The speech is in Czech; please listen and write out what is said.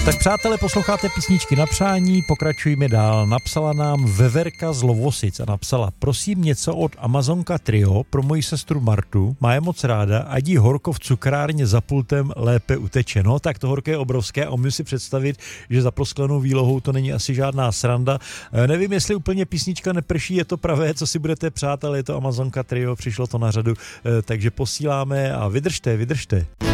Tak přátelé, posloucháte písničky na přání, pokračujeme dál. Napsala nám Veverka z Lovosic a napsala: prosím něco od Amazonka Trio pro moji sestru Martu, má je moc ráda, ať jí horko v cukrárně za pultem lépe uteče. No, tak to horko je obrovské a umím si představit, že za prosklenou výlohou to není asi žádná sranda. Nevím, jestli úplně písnička neprší, je to pravé, co si budete přát, ale je to Amazonka Trio, přišlo to na řadu, takže posíláme a vydržte.